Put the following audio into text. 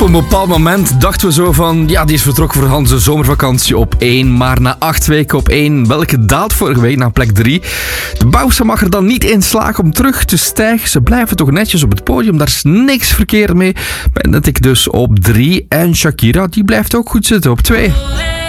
een bepaald moment dachten we zo van... Ja, die is vertrokken voor de zomervakantie op 1. Maar na 8 weken op 1, welke daalt vorige week naar plek 3? De Bausa mag er dan niet in slagen om terug te stijgen. Ze blijven toch netjes op het podium. Daar is niks verkeerd mee. Ben ik dus op 3. En Shakira, die blijft ook goed zitten op 2.